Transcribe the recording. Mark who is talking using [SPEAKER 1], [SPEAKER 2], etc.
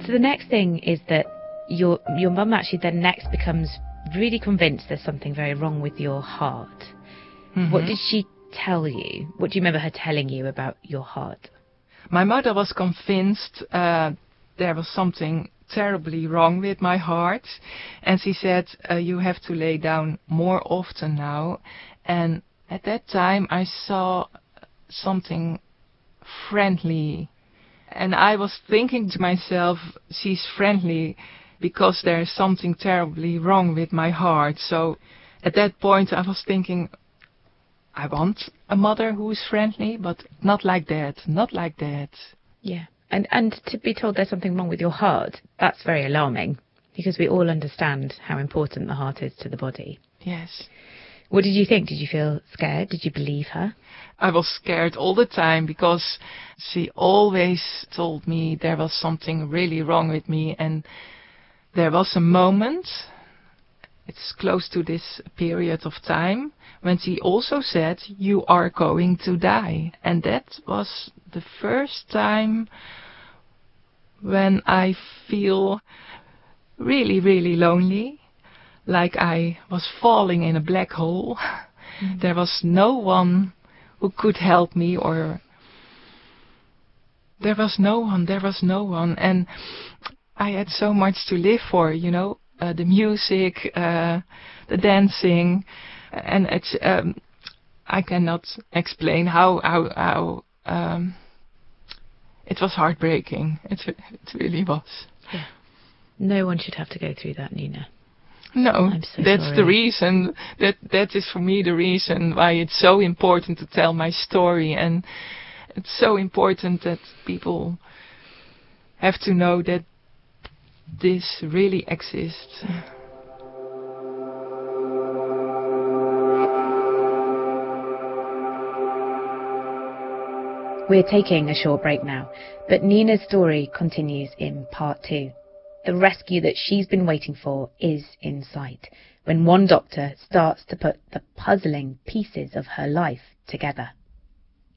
[SPEAKER 1] So the next thing is that your mum actually then next becomes really convinced there's something very wrong with your heart.
[SPEAKER 2] Mm-hmm.
[SPEAKER 1] What did she tell you? What do you remember her telling you about your heart?
[SPEAKER 2] My mother was convinced there was something terribly wrong with my heart, and she said, you have to lay down more often now. And at that time I saw something friendly, and I was thinking to myself, she's friendly because there is something terribly wrong with my heart. So at that point I was thinking, I want a mother who is friendly, but not like that, not like that.
[SPEAKER 1] Yeah. And to be told there's something wrong with your heart, that's very alarming, because we all understand how important the heart is to the body.
[SPEAKER 2] Yes.
[SPEAKER 1] What did you think? Did you feel scared? Did you believe her?
[SPEAKER 2] I was scared all the time because she always told me there was something really wrong with me. And there was a moment, it's close to this period of time, when she also said, you are going to die. And that was the first time when I feel really, really lonely, like I was falling in a black hole. Mm. There was no one who could help me, or there was no one. And I had so much to live for, the music, the dancing, and it's I cannot explain how it was heartbreaking. It really was.
[SPEAKER 1] Yeah. No one should have to go through that, Nina.
[SPEAKER 2] No,
[SPEAKER 1] I'm so
[SPEAKER 2] that's
[SPEAKER 1] sorry.
[SPEAKER 2] the reason. That is for me the reason why it's so important to tell my story, and it's so important that people have to know that this really exists.
[SPEAKER 1] We're taking a short break now, but Nina's story continues in part 2. The rescue that she's been waiting for is in sight, when one doctor starts to put the puzzling pieces of her life together.